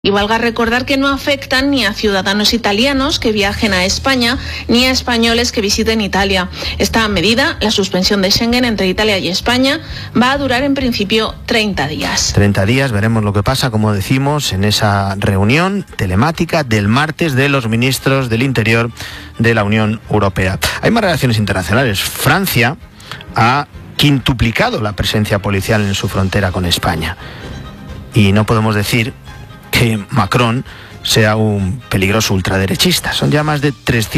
Y valga recordar que no afectan ni a ciudadanos italianos que viajen a España, ni a españoles que visiten Italia. Esta medida, la suspensión de Schengen entre Italia y España, va a durar en principio 30 días. 30 días, veremos lo que pasa, como decimos, en esa reunión telemática del martes de los ministros del Interior de la Unión Europea. Hay más relaciones internacionales. Francia ha quintuplicado la presencia policial en su frontera con España. Y no podemos decir que Macron sea un peligroso ultraderechista. Son ya más de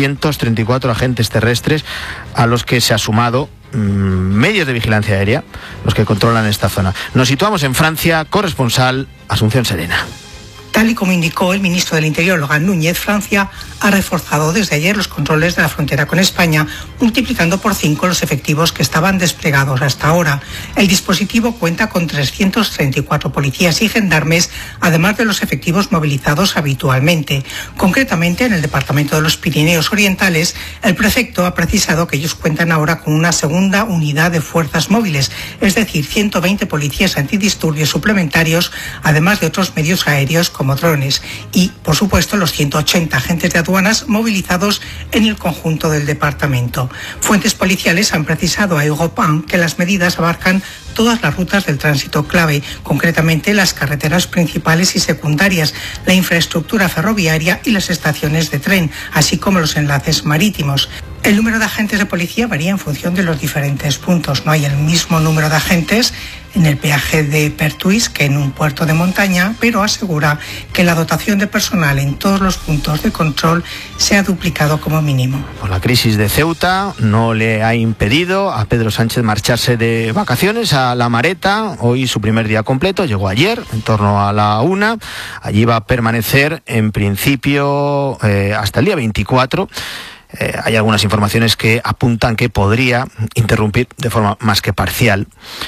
334 agentes terrestres a los que se ha sumado medios de vigilancia aérea, los que controlan esta zona. Nos situamos en Francia, corresponsal Asunción Serena. Tal y como indicó el ministro del Interior, Laurent Núñez, Francia ha reforzado desde ayer los controles de la frontera con España, multiplicando por 5 los efectivos que estaban desplegados hasta ahora. El dispositivo cuenta con 334 policías y gendarmes, además de los efectivos movilizados habitualmente. Concretamente, en el departamento de los Pirineos Orientales, el prefecto ha precisado que ellos cuentan ahora con una segunda unidad de fuerzas móviles, es decir, 120 policías antidisturbios suplementarios, además de otros medios aéreos como drones y, por supuesto, los 180 agentes de aduanas movilizados en el conjunto del departamento. Fuentes policiales han precisado a Europan que las medidas abarcan todas las rutas del tránsito clave, concretamente las carreteras principales y secundarias, la infraestructura ferroviaria y las estaciones de tren, así como los enlaces marítimos. El número de agentes de policía varía en función de los diferentes puntos. No hay el mismo número de agentes en el peaje de Pertuis que en un puerto de montaña, pero asegura que la dotación de personal en todos los puntos de control se ha duplicado como mínimo. Por la crisis de Ceuta no le ha impedido a Pedro Sánchez marcharse de vacaciones a La Mareta. Hoy su primer día completo, llegó ayer en torno a la 1. Allí va a permanecer en principio hasta el día 24. Hay algunas informaciones que apuntan que podría interrumpir de forma más que parcial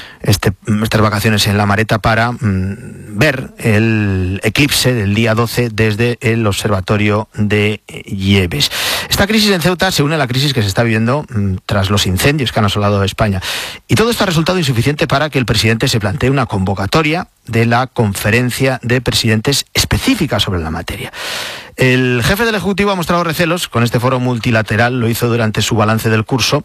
estas vacaciones en La Mareta para ver el eclipse del día 12 desde el observatorio de Lleves. Esta crisis en Ceuta se une a la crisis que se está viviendo tras los incendios que han asolado España. Y todo esto ha resultado insuficiente para que el presidente se plantee una convocatoria de la conferencia de presidentes específica sobre la materia. El jefe del Ejecutivo ha mostrado recelos con este foro multilateral, lo hizo durante su balance del curso,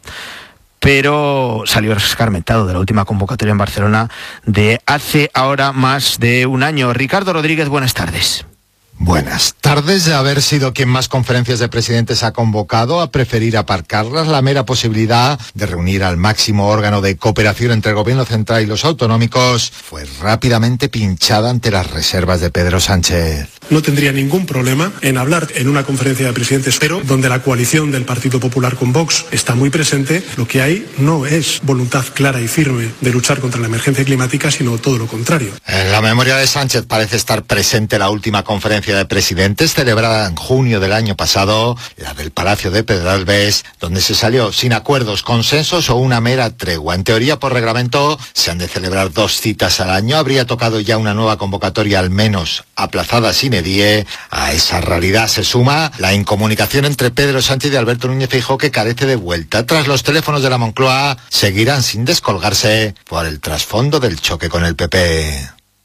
pero salió escarmentado de la última convocatoria en Barcelona de hace ahora más de un año. Ricardo Rodríguez, buenas tardes. Buenas tardes. De haber sido quien más conferencias de presidentes ha convocado, a preferir aparcarlas, la mera posibilidad de reunir al máximo órgano de cooperación entre el gobierno central y los autonómicos fue rápidamente pinchada ante las reservas de Pedro Sánchez. No tendría ningún problema en hablar en una conferencia de presidentes, pero donde la coalición del Partido Popular con Vox está muy presente, lo que hay no es voluntad clara y firme de luchar contra la emergencia climática, sino todo lo contrario. En la memoria de Sánchez parece estar presente la última conferencia de presidentes celebrada en junio del año pasado, la del Palacio de Pedralbes, donde se salió sin acuerdos, consensos o una mera tregua. En teoría, por reglamento, se han de celebrar 2 citas al año. Habría tocado ya una nueva convocatoria, al menos aplazada sine die. A esa realidad se suma la incomunicación entre Pedro Sánchez y Alberto Núñez Feijóo, que carece de vuelta. Tras los teléfonos de la Moncloa, seguirán sin descolgarse por el trasfondo del choque con el PP.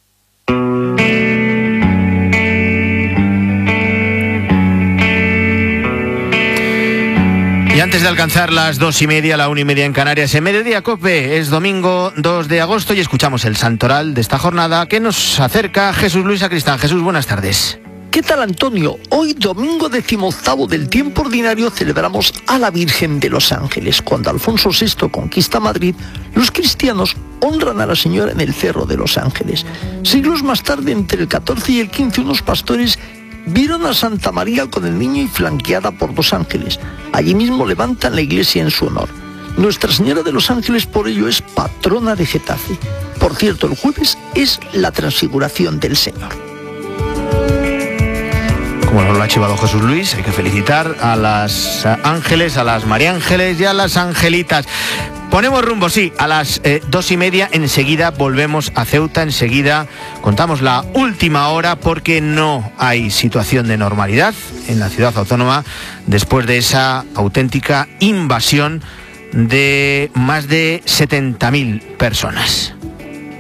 Y antes de alcanzar las 2:30, la 1:30 en Canarias, en Mediodía COPE, es domingo 2 de agosto y escuchamos el santoral de esta jornada que nos acerca Jesús Luis Sacristán. Jesús, buenas tardes. ¿Qué tal, Antonio? Hoy, domingo 18º del tiempo ordinario, celebramos a la Virgen de los Ángeles. Cuando Alfonso VI conquista Madrid, los cristianos honran a la Señora en el Cerro de los Ángeles. Siglos más tarde, entre el 14 y el 15, unos pastores vieron a Santa María con el niño y flanqueada por 2 ángeles. Allí mismo levantan la iglesia en su honor. Nuestra Señora de los Ángeles por ello es patrona de Getafe. Por cierto, el jueves es la transfiguración del Señor. Como nos lo ha chivado Jesús Luis, hay que felicitar a las ángeles, a las María Ángeles y a las angelitas. Ponemos rumbo, sí, a las 2:30, enseguida volvemos a Ceuta, enseguida contamos la última hora porque no hay situación de normalidad en la ciudad autónoma después de esa auténtica invasión de más de 70.000 personas.